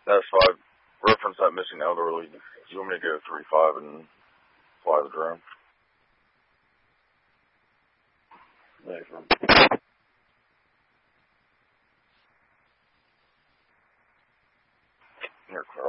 That's why I reference that missing elderly. Do you want me to go 3-5 and fly the drone? Here, Clark.